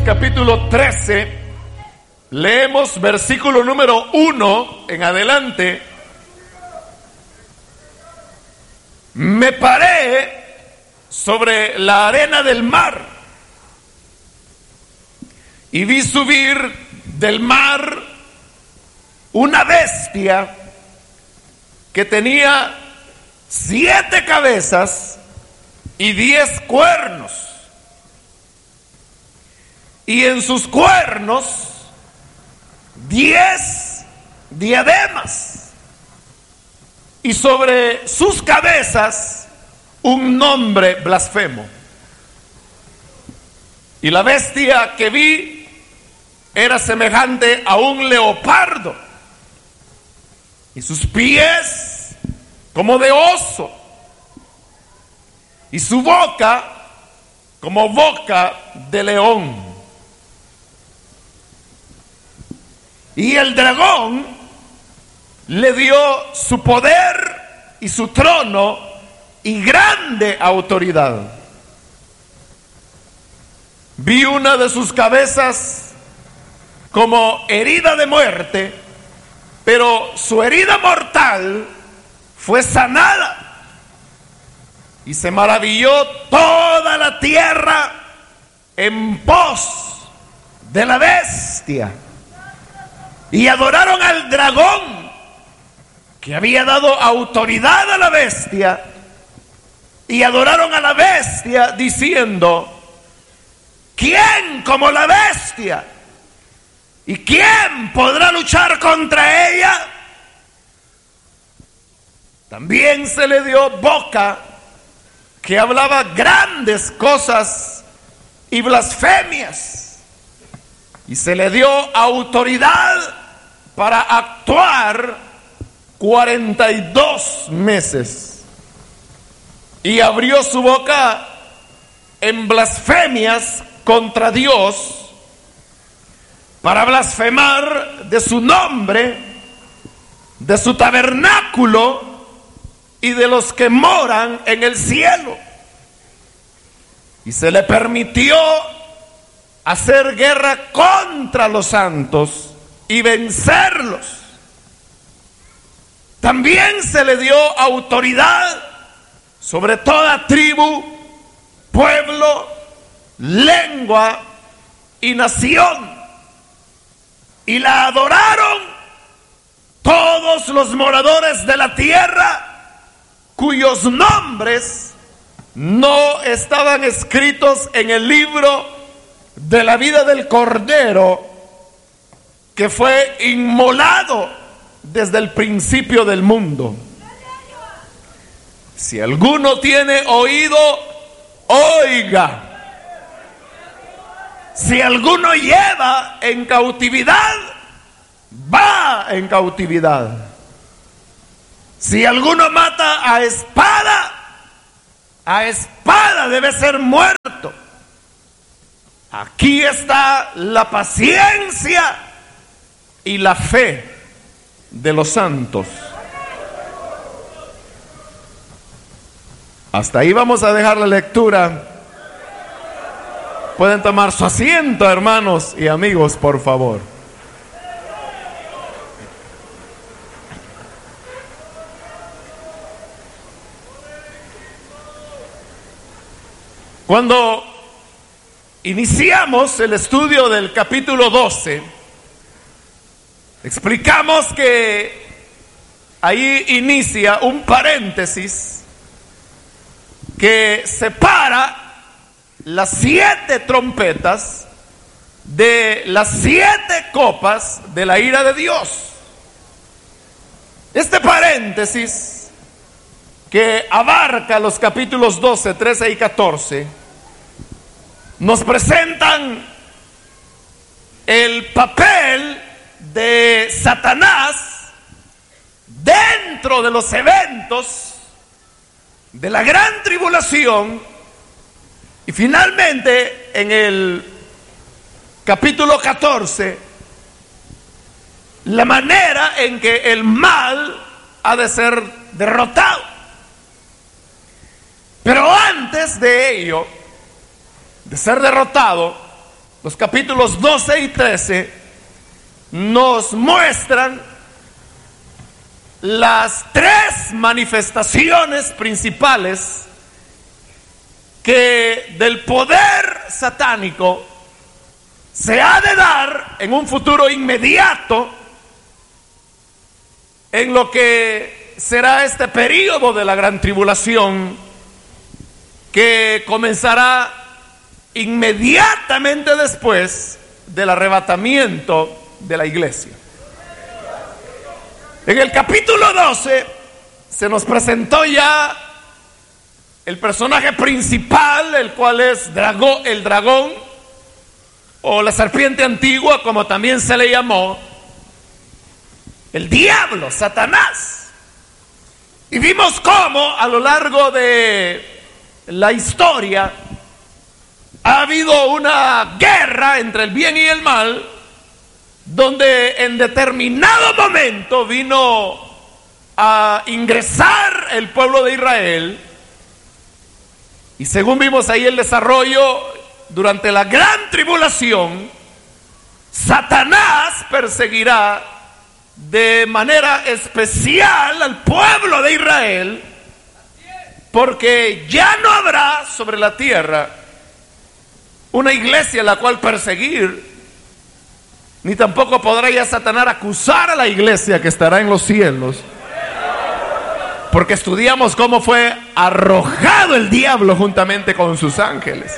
capítulo 13, leemos versículo número 1 en adelante. Me paré sobre la arena del mar y vi subir del mar una bestia que tenía 7 cabezas y 10 cuernos, y en sus cuernos 10 diademas, y sobre sus cabezas un nombre blasfemo. Y la bestia que vi era semejante a un leopardo, y sus pies como de oso, y su boca como boca de león. Y el dragón le dio su poder y su trono y grande autoridad. Vi una de sus cabezas como herida de muerte, pero su herida mortal fue sanada. Y se maravilló toda la tierra en pos de la bestia. Y adoraron al dragón, que había dado autoridad a la bestia. Y adoraron a la bestia diciendo: ¿quién como la bestia? ¿Y quién podrá luchar contra ella? También se le dio boca que hablaba grandes cosas y blasfemias. Y se le dio autoridad para actuar 42 meses. Y abrió su boca en blasfemias contra Dios, para blasfemar de su nombre, de su tabernáculo y de los que moran en el cielo. Y se le permitió hacer guerra contra los santos y vencerlos. También se le dio autoridad sobre toda tribu, pueblo, lengua y nación. Y la adoraron todos los moradores de la tierra, cuyos nombres no estaban escritos en el libro de la vida del Cordero, que fue inmolado desde el principio del mundo. Si alguno tiene oído, oiga. Si alguno lleva en cautividad, va en cautividad. Si alguno mata a espada debe ser muerto. Aquí está la paciencia y la fe de los santos. Hasta ahí vamos a dejar la lectura. Pueden tomar su asiento, hermanos y amigos, por favor. Cuando iniciamos el estudio del capítulo 12, explicamos que ahí inicia un paréntesis que separa las 7 trompetas de las 7 copas de la ira de Dios. Este paréntesis, que abarca los capítulos 12, 13 y 14, nos presentan el papel de Satanás dentro de los eventos de la gran tribulación. Y finalmente, en el capítulo 14, la manera en que el mal ha de ser derrotado. Pero antes de ello, de ser derrotado, los capítulos 12 y 13 nos muestran las tres manifestaciones principales que del poder satánico se ha de dar en un futuro inmediato, en lo que será este período de la gran tribulación, que comenzará inmediatamente después del arrebatamiento de la iglesia. En el capítulo 12 se nos presentó ya el personaje principal, el cual es el dragón, o la serpiente antigua, como también se le llamó, el diablo, Satanás. Y vimos cómo a lo largo de la historia ha habido una guerra entre el bien y el mal, donde en determinado momento vino a ingresar el pueblo de Israel, y según vimos ahí el desarrollo, durante la gran tribulación, Satanás perseguirá de manera especial al pueblo de Israel, porque ya no habrá sobre la tierra una iglesia a la cual perseguir, ni tampoco podrá ya Satanás acusar a la iglesia que estará en los cielos, porque estudiamos cómo fue arrojado el diablo juntamente con sus ángeles.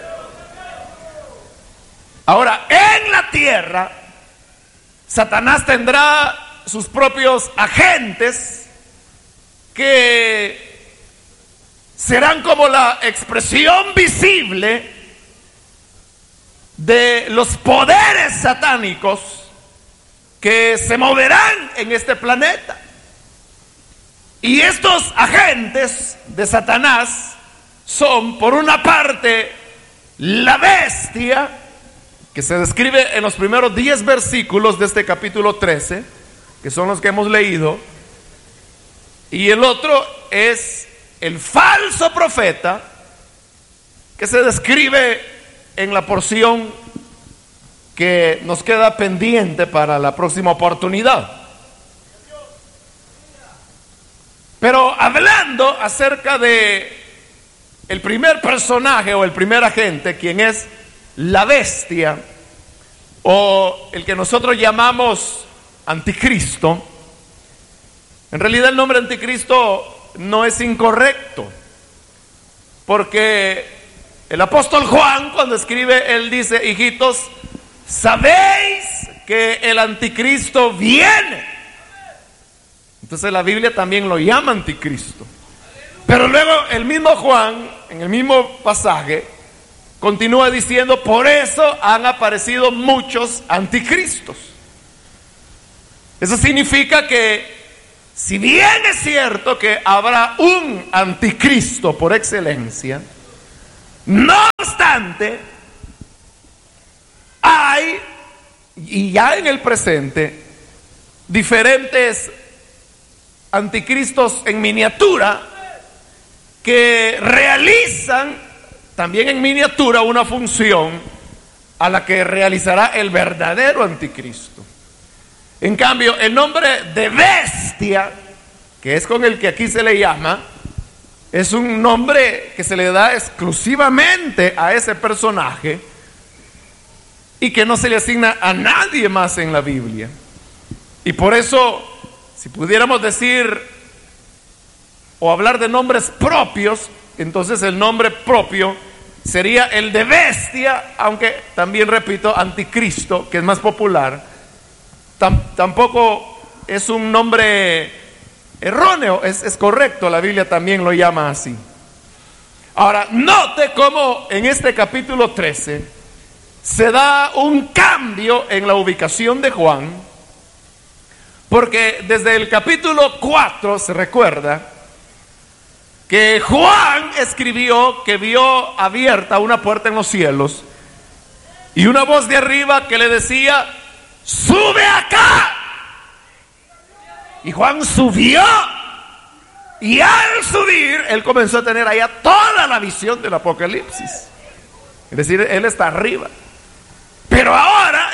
Ahora, en la tierra, Satanás tendrá sus propios agentes que serán como la expresión visible de los poderes satánicos que se moverán en este planeta. Y estos agentes de Satanás son, por una parte, la bestia, que se describe en los primeros 10 versículos de este capítulo 13, que son los que hemos leído, y el otro es el falso profeta, que se describe en la porción que nos queda pendiente para la próxima oportunidad. Pero hablando acerca de el primer personaje o el primer agente, quien es la bestia, o el que nosotros llamamos anticristo, en realidad el nombre anticristo no es incorrecto, porque el apóstol Juan, cuando escribe, él dice: hijitos, sabéis que el anticristo viene. Entonces la Biblia también lo llama anticristo. Pero luego el mismo Juan, en el mismo pasaje, continúa diciendo: por eso han aparecido muchos anticristos. Eso significa que, si bien es cierto que habrá un anticristo por excelencia, no obstante, hay, y ya en el presente, diferentes anticristos en miniatura que realizan también en miniatura una función a la que realizará el verdadero anticristo. En cambio, el nombre de bestia, que es con el que aquí se le llama, es un nombre que se le da exclusivamente a ese personaje y que no se le asigna a nadie más en la Biblia. Y por eso, si pudiéramos decir o hablar de nombres propios, entonces el nombre propio sería el de bestia, aunque también repito, anticristo, que es más popular, tampoco es un nombre erróneo, es correcto, la Biblia también lo llama así. Ahora, note cómo en este capítulo 13 se da un cambio en la ubicación de Juan, porque desde el capítulo 4 se recuerda que Juan escribió que vio abierta una puerta en los cielos y una voz de arriba que le decía: ¡sube acá! Y Juan subió, y al subir él comenzó a tener allá toda la visión del Apocalipsis. Es decir, él está arriba.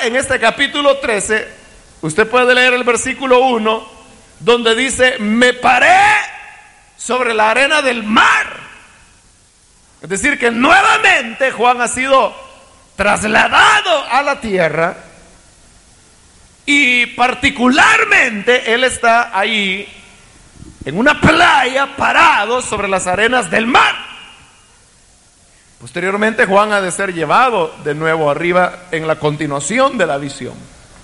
en este capítulo 13, usted puede leer el versículo 1, donde dice: me paré sobre la arena del mar. Es decir, que nuevamente Juan ha sido trasladado a la tierra, y particularmente él está ahí en una playa parado sobre las arenas del mar. Posteriormente Juan ha de ser llevado de nuevo arriba en la continuación de la visión.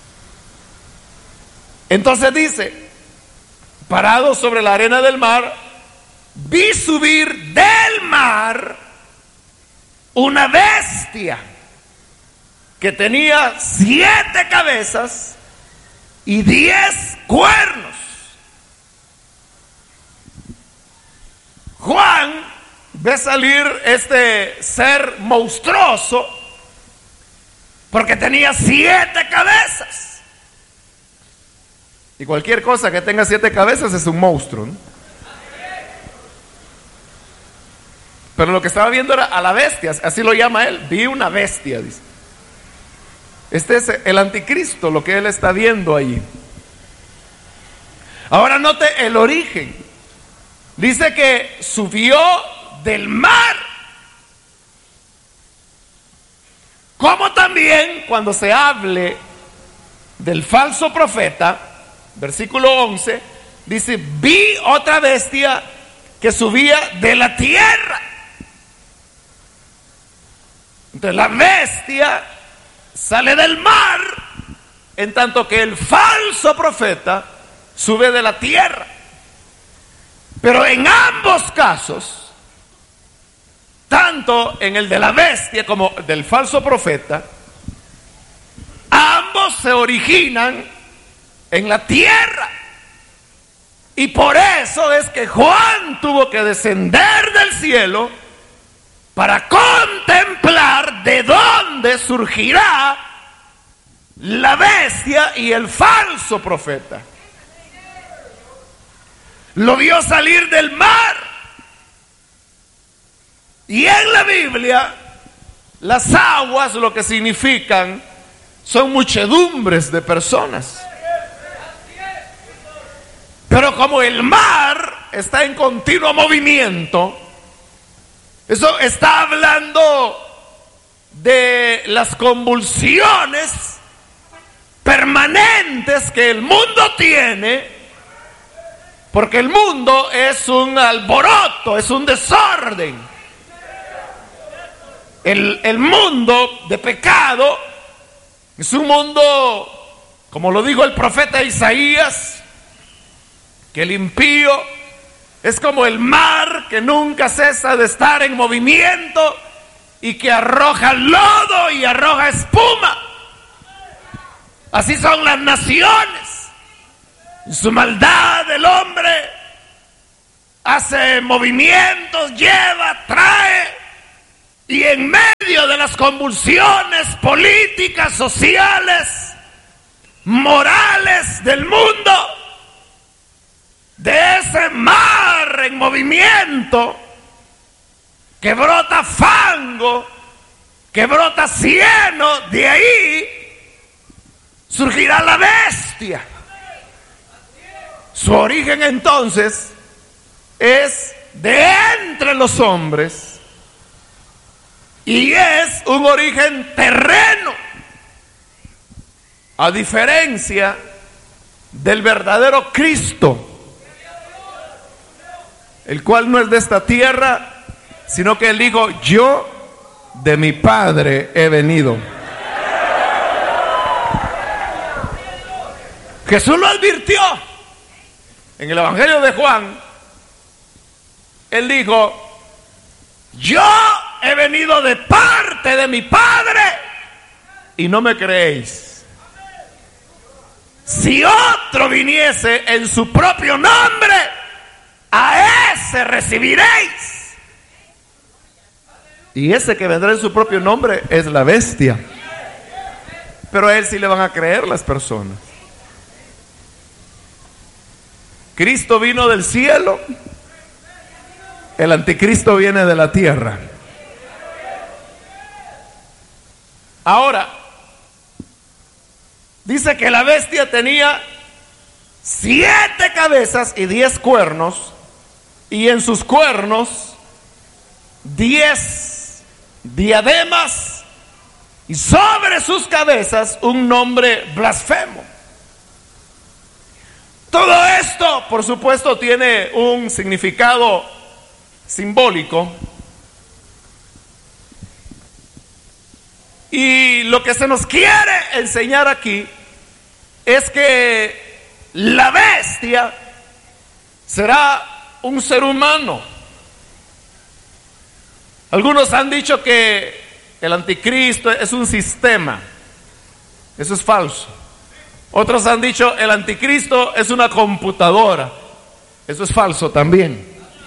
Entonces dice: parado sobre la arena del mar, vi subir del mar una bestia que tenía 7 cabezas y 10 cuernos. Juan ve salir este ser monstruoso porque tenía 7 cabezas. Y cualquier cosa que tenga 7 cabezas es un monstruo, ¿no? Pero lo que estaba viendo era a la bestia, así lo llama él. Vi una bestia, dice. Este es el anticristo, lo que él está viendo allí. Ahora note el origen. Dice que subió del mar. Como también cuando se hable del falso profeta, versículo 11, dice: vi otra bestia que subía de la tierra. Entonces la bestia sale del mar, en tanto que el falso profeta sube de la tierra. Pero en ambos casos, tanto en el de la bestia como del falso profeta, ambos se originan en la tierra. Y por eso es que Juan tuvo que descender del cielo para contemplar de dónde surgirá la bestia y el falso profeta. Lo vio salir del mar. Y en la Biblia, las aguas lo que significan son muchedumbres de personas. Pero como el mar está en continuo movimiento, eso está hablando de las convulsiones permanentes que el mundo tiene, porque el mundo es un alboroto, es un desorden. El mundo de pecado es un mundo, como lo dijo el profeta Isaías, que el impío es como el mar que nunca cesa de estar en movimiento y que arroja lodo y arroja espuma. Así son las naciones. En su maldad el hombre hace movimientos, lleva, trae, y en medio de las convulsiones políticas, sociales, morales del mundo, de ese mar en movimiento, que brota fango, que brota cieno, de ahí surgirá la bestia. Su origen entonces es de entre los hombres y es un origen terreno, a diferencia del verdadero Cristo, el cual no es de esta tierra, sino que él dijo: yo de mi Padre he venido. Jesús lo advirtió en el Evangelio de Juan. Él dijo: yo he venido de parte de mi Padre y no me creéis. Si otro viniese en su propio nombre, a ese recibiréis. Y ese que vendrá en su propio nombre es la bestia. Pero a él sí le van a creer las personas. Cristo vino del cielo, el anticristo viene de la tierra. Ahora, dice que la bestia tenía 7 cabezas y 10 cuernos, y en sus cuernos 10 diademas, y sobre sus cabezas un nombre blasfemo. Todo esto, por supuesto, tiene un significado simbólico. Y lo que se nos quiere enseñar aquí es que la bestia será un ser humano. Algunos han dicho que el anticristo es un sistema. Eso es falso. Otros han dicho el anticristo es una computadora. Eso es falso también.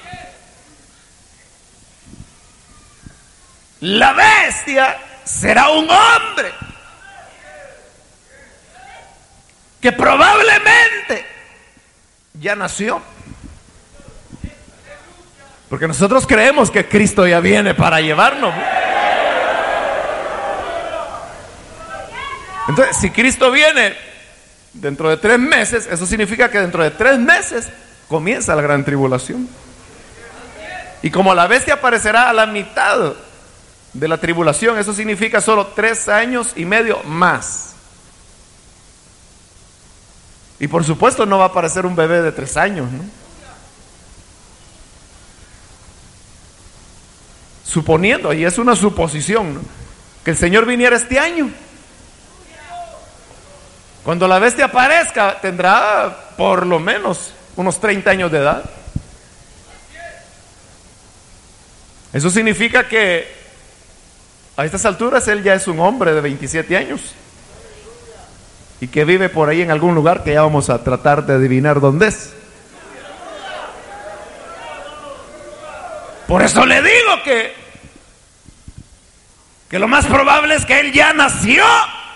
La bestia será un hombre que probablemente ya nació. Porque nosotros creemos que Cristo ya viene para llevarnos. Entonces, si Cristo viene dentro de 3 meses, eso significa que dentro de 3 meses comienza la gran tribulación. Y como la bestia aparecerá a la mitad de la tribulación, eso significa solo 3 años y medio más. Y por supuesto no va a aparecer un bebé de 3 años, ¿no? Suponiendo, y es una suposición, ¿no?, que el Señor viniera este año. Cuando la bestia aparezca, tendrá por lo menos unos 30 años de edad. Eso significa que a estas alturas él ya es un hombre de 27 años y que vive por ahí en algún lugar que ya vamos a tratar de adivinar dónde es. Por eso le digo que lo más probable es que él ya nació.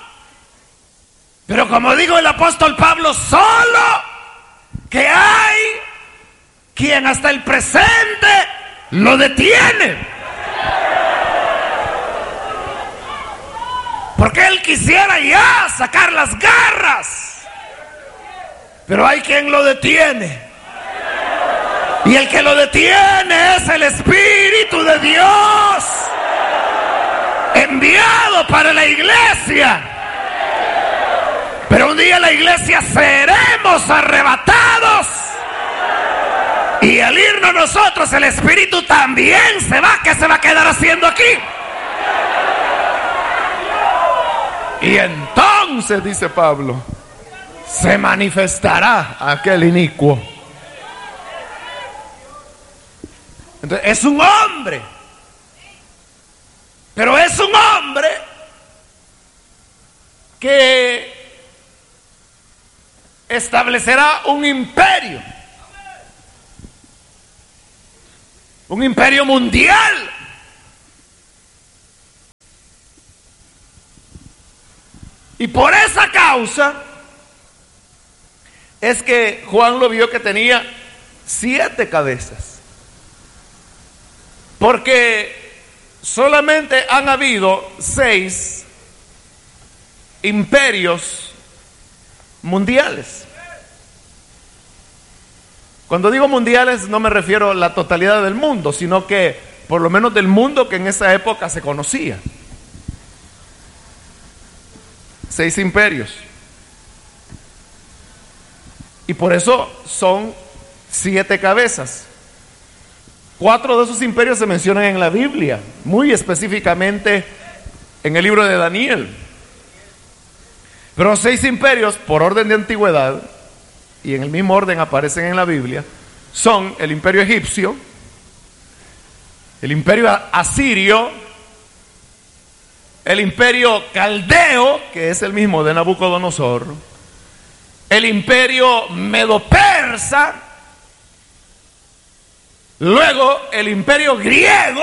Pero como dijo el apóstol Pablo, solo que hay quien hasta el presente lo detiene. Porque él quisiera ya sacar las garras, pero hay quien lo detiene. Y el que lo detiene es el Espíritu de Dios, enviado para la iglesia. Pero un día la iglesia seremos arrebatados, y al irnos nosotros el Espíritu también se va. ¿Qué se va a quedar haciendo aquí? Y entonces, dice Pablo, se manifestará aquel inicuo. Entonces es un hombre, pero es un hombre que establecerá un imperio mundial. Y por esa causa es que Juan lo vio que tenía 7 cabezas. Porque solamente han habido 6 imperios mundiales. Cuando digo mundiales no me refiero a la totalidad del mundo, sino que por lo menos del mundo que en esa época se conocía. 6 imperios. Y por eso son 7 cabezas. 4 de esos imperios se mencionan en la Biblia, muy específicamente en el libro de Daniel. Pero 6 imperios, por orden de antigüedad, y en el mismo orden aparecen en la Biblia, son el imperio egipcio, el imperio asirio, el imperio caldeo, que es el mismo de Nabucodonosor, el imperio medo-persa, luego el imperio griego,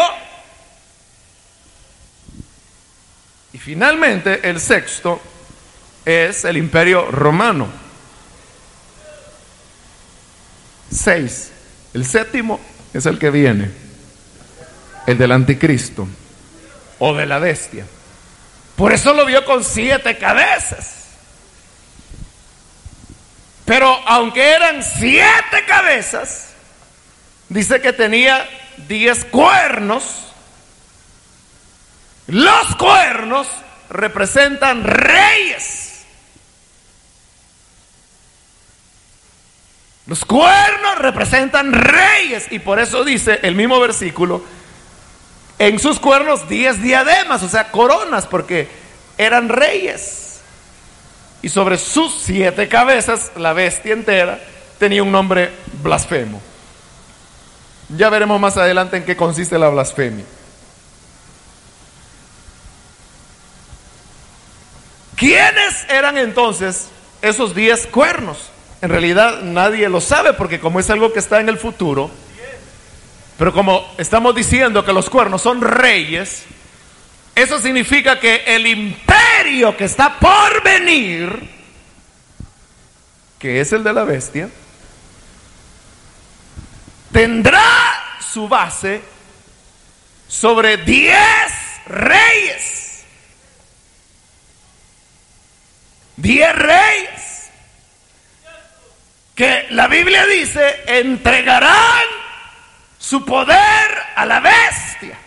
y finalmente el sexto es el imperio romano. 6. El séptimo es el que viene, el del anticristo o de la bestia. Por eso lo vio con 7 cabezas. Pero aunque eran 7 cabezas, dice que tenía 10 cuernos. Los cuernos representan reyes. Los cuernos representan reyes. Y por eso dice el mismo versículo, en sus cuernos 10 diademas, o sea, coronas, porque eran reyes. Y sobre sus 7 cabezas, la bestia entera tenía un nombre blasfemo. Ya veremos más adelante en qué consiste la blasfemia. ¿Quiénes eran entonces esos 10 cuernos? En realidad nadie lo sabe, porque como es algo que está en el futuro, pero como estamos diciendo que los cuernos son reyes, eso significa que el imperio que está por venir, que es el de la bestia, tendrá su base sobre 10 reyes. 10 reyes que la Biblia dice entregarán su poder a la bestia.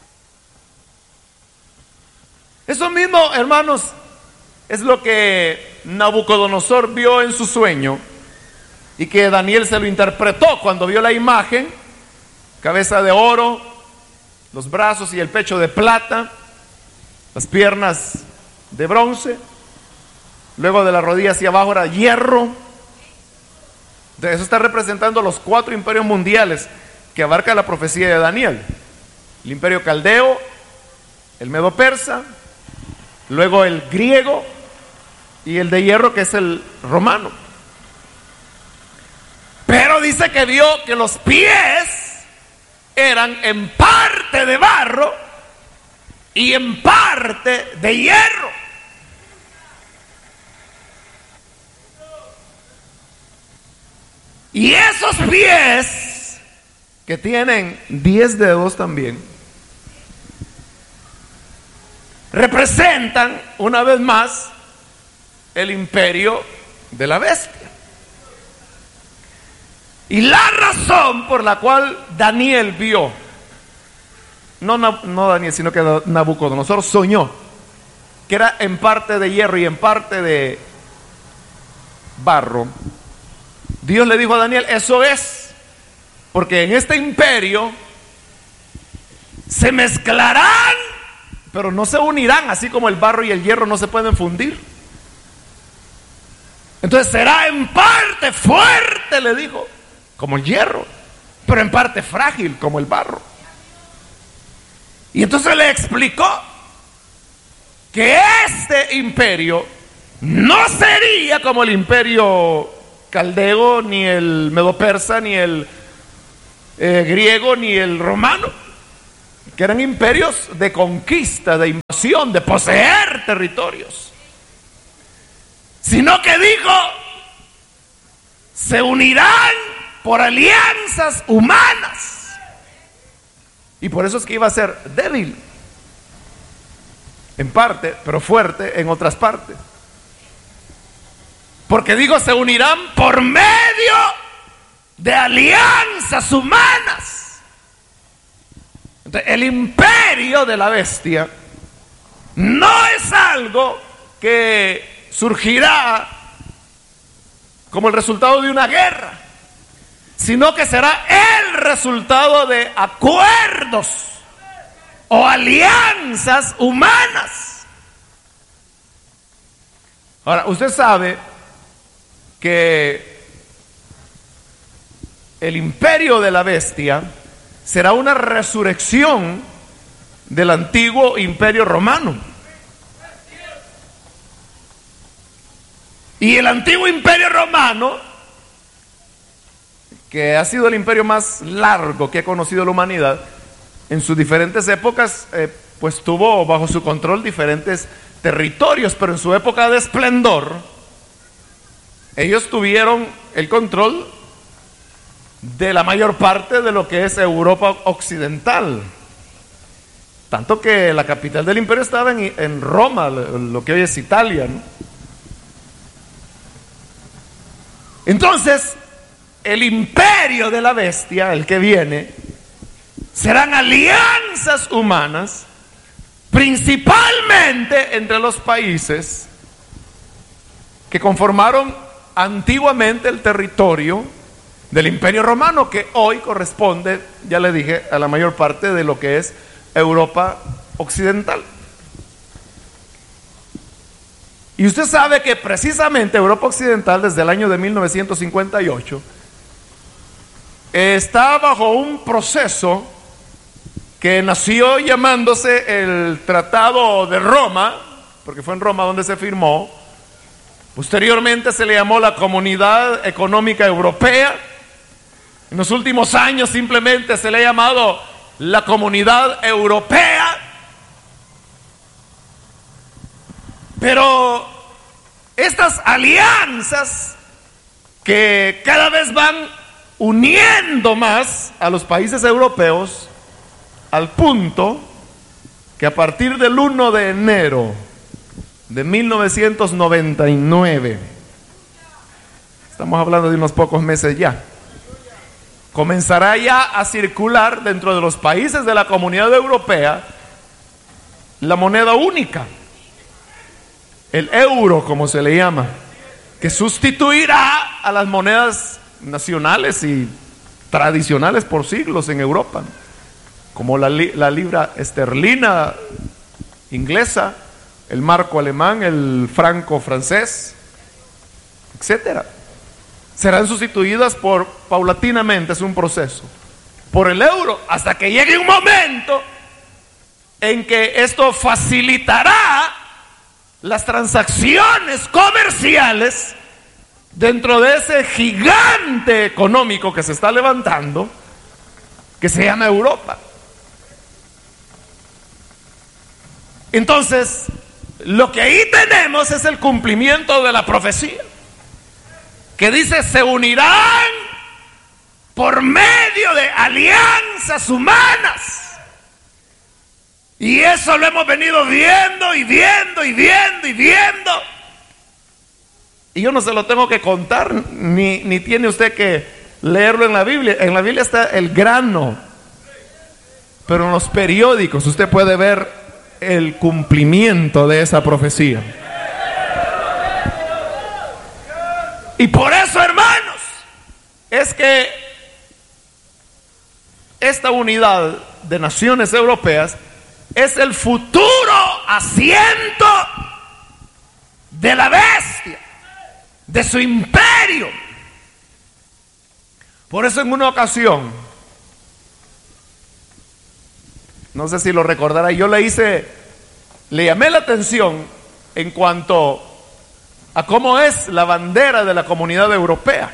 Eso mismo, hermanos, es lo que Nabucodonosor vio en su sueño y que Daniel se lo interpretó cuando vio la imagen: cabeza de oro, los brazos y el pecho de plata, las piernas de bronce, luego de la rodilla hacia abajo era hierro. De eso está representando los 4 imperios mundiales que abarca la profecía de Daniel: el imperio caldeo, el medo persa, luego el griego y el de hierro, que es el romano. Pero dice que vio que los pies eran en parte de barro y en parte de hierro. Y esos pies, que tienen 10 dedos también, representan una vez más el imperio de la bestia. Y la razón por la cual Daniel vio, no Daniel, sino que Nabucodonosor soñó que era en parte de hierro y en parte de barro, Dios le dijo a Daniel: eso es porque en este imperio se mezclarán, pero no se unirán, así como el barro y el hierro no se pueden fundir. Entonces será en parte fuerte, le dijo, como el hierro, pero en parte frágil, como el barro. Y entonces le explicó que este imperio no sería como el imperio caldeo, ni el medo persa, ni el griego, ni el romano, que eran imperios de conquista, de invasión, de poseer territorios, sino que dijo: se unirán por alianzas humanas. Y por eso es que iba a ser débil en parte, pero fuerte en otras partes. Porque digo, se unirán por medio de alianzas humanas. Entonces, el imperio de la bestia no es algo que surgirá como el resultado de una guerra, sino que será el resultado de acuerdos o alianzas humanas. Ahora, usted sabe que el imperio de la bestia será una resurrección del antiguo imperio romano. Y el antiguo imperio romano, que ha sido el imperio más largo que ha conocido la humanidad, en sus diferentes épocas, pues tuvo bajo su control diferentes territorios, pero en su época de esplendor, ellos tuvieron el control de la mayor parte de lo que es Europa occidental. Tanto que la capital del imperio estaba en Roma, lo que hoy es Italia, ¿no? Entonces, el imperio de la bestia, el que viene, serán alianzas humanas, principalmente entre los países que conformaron antiguamente el territorio del Imperio Romano, que hoy corresponde, ya le dije, a la mayor parte de lo que es Europa occidental. Y usted sabe que precisamente Europa occidental, desde el año de 1958, está bajo un proceso que nació llamándose el Tratado de Roma, porque fue en Roma donde se firmó. Posteriormente se le llamó la Comunidad Económica Europea. En los últimos años simplemente se le ha llamado la Comunidad Europea. Pero estas alianzas que cada vez van uniendo más a los países europeos, al punto que a partir del 1 de enero de 1999, estamos hablando de unos pocos meses ya, comenzará ya a circular dentro de los países de la Comunidad Europea la moneda única, el euro, como se le llama, que sustituirá a las monedas nacionales y tradicionales por siglos en Europa, como la libra esterlina inglesa, el marco alemán, el franco francés, etcétera. Serán sustituidas paulatinamente, es un proceso, por el euro, hasta que llegue un momento en que esto facilitará las transacciones comerciales dentro de ese gigante económico que se está levantando, que se llama Europa. Entonces, lo que ahí tenemos es el cumplimiento de la profecía, que dice: se unirán por medio de alianzas humanas. Y eso lo hemos venido viendo y viendo y viendo y viendo. Y yo no se lo tengo que contar, ni tiene usted que leerlo en la Biblia. En la Biblia está el grano, pero en los periódicos usted puede ver el cumplimiento de esa profecía. Y por eso, hermanos, es que esta unidad de naciones europeas es el futuro asiento de la bestia, de su imperio. Por eso en una ocasión, no sé si lo recordará, yo le llamé la atención en cuanto a cómo es la bandera de la Comunidad Europea.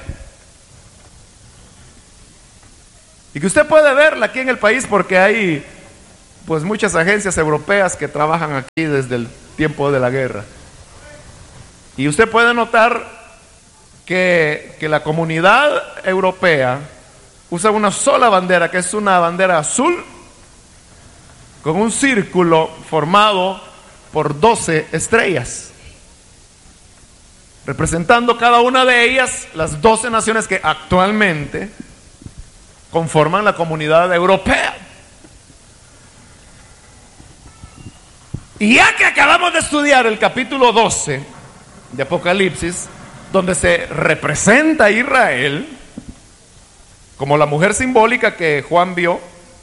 Y que usted puede verla aquí en el país, porque hay pues muchas agencias europeas que trabajan aquí desde el tiempo de la guerra. Y usted puede notar que la Comunidad Europea usa una sola bandera, que es una bandera azul con un círculo formado por 12 estrellas, representando cada una de ellas las 12 naciones que actualmente conforman la Comunidad Europea. Y ya que acabamos de estudiar el capítulo 12 de Apocalipsis, donde se representa a Israel como la mujer simbólica que Juan vio,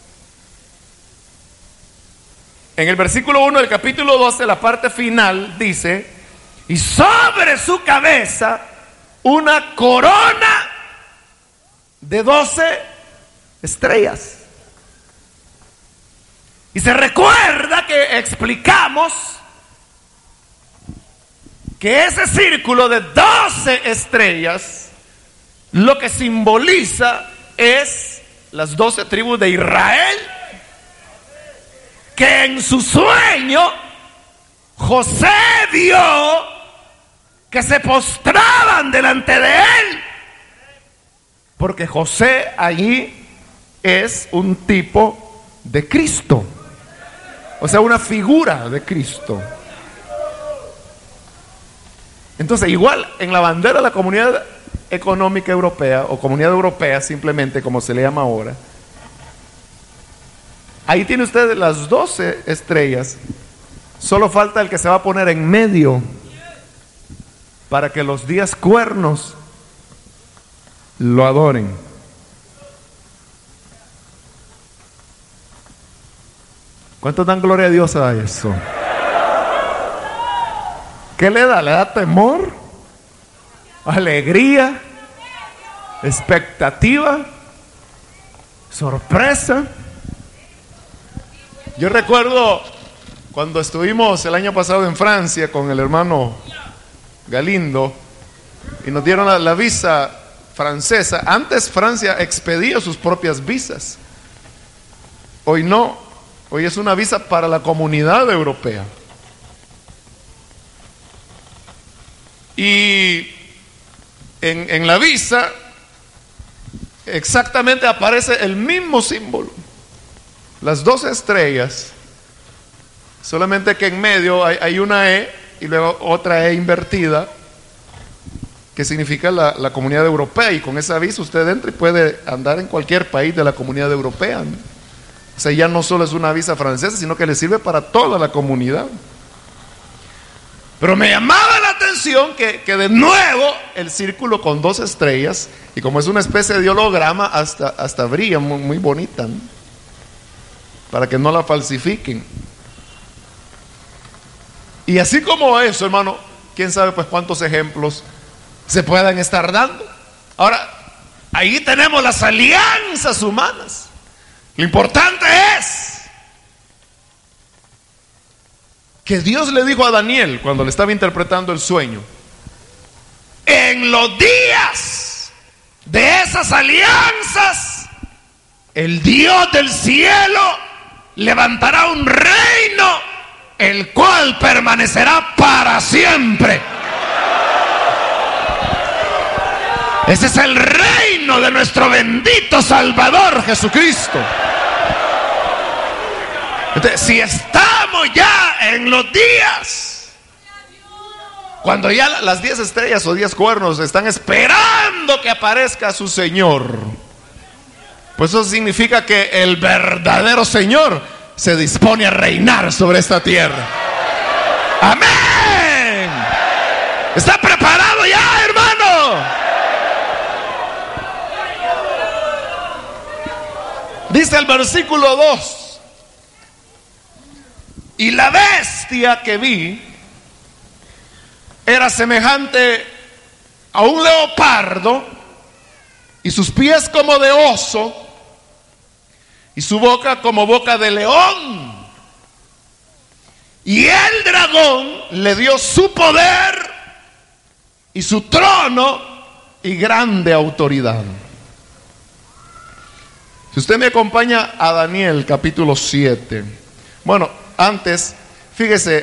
en el versículo 1 del capítulo 12, la parte final dice: y sobre su cabeza una corona de 12 estrellas. Y se recuerda que explicamos que ese círculo de 12 estrellas lo que simboliza es las 12 tribus de Israel, que en su sueño José vio que se postraban delante de él, porque José allí es un tipo de Cristo, o sea, una figura de Cristo. Entonces, igual en la bandera de la Comunidad Económica Europea o Comunidad Europea, simplemente como se le llama ahora. Ahí tiene usted las 12 estrellas. Solo falta el que se va a poner en medio para que los 10 cuernos lo adoren. ¿Cuántos dan gloria a Dios a eso? ¿Qué le da? ¿Le da temor? ¿Alegría? ¿Expectativa? ¿Sorpresa? Yo recuerdo cuando estuvimos el año pasado en Francia con el hermano Galindo y nos dieron la visa francesa. Antes Francia expedía sus propias visas. Hoy no. Hoy es una visa para la Comunidad Europea. Y en la visa exactamente aparece el mismo símbolo, las 12 estrellas, solamente que en medio hay una E y luego otra E invertida, que significa la Comunidad Europea, y con esa visa usted entra y puede andar en cualquier país de la Comunidad Europea, ¿no? O sea, ya no solo es una visa francesa, sino que le sirve para toda la comunidad. Pero me llamaba la atención que de nuevo el círculo con 2 estrellas, y como es una especie de holograma, hasta brilla muy bonita, ¿no? Para que no la falsifiquen. Y así como eso, hermano, quién sabe pues cuántos ejemplos se puedan estar dando. Ahora, ahí tenemos las alianzas humanas. Lo importante es que Dios le dijo a Daniel cuando le estaba interpretando el sueño: en los días de esas alianzas, el Dios del cielo levantará un reino, el cual permanecerá para siempre. Ese es el reino de nuestro bendito Salvador Jesucristo. Entonces, si estamos ya en los días cuando ya las 10 estrellas o 10 cuernos están esperando que aparezca su Señor, pues eso significa que el verdadero Señor se dispone a reinar sobre esta tierra. Amén. ¿Está preparado ya, hermano? Dice el versículo 2: y la bestia que vi era semejante a un leopardo, y sus pies como de oso, y su boca como boca de león. Y el dragón le dio su poder y su trono y grande autoridad. Si usted me acompaña a Daniel capítulo 7. Bueno, antes, fíjese,